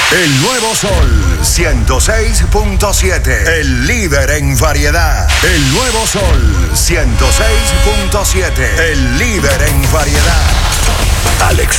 El nuevo Sol 106.7. El líder en variedad. El nuevo Sol 106.7. El líder en variedad. Alex